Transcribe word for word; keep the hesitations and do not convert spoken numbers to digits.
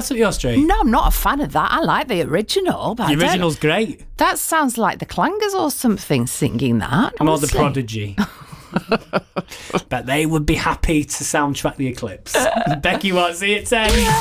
Set Your Straight? No, I'm not a fan of that. I like the original. But The I don't- original's great. That sounds like the Clangers or something singing that. More the honestly. Prodigy. But they would be happy to soundtrack the Eclipse. Becky, what? See you at ten.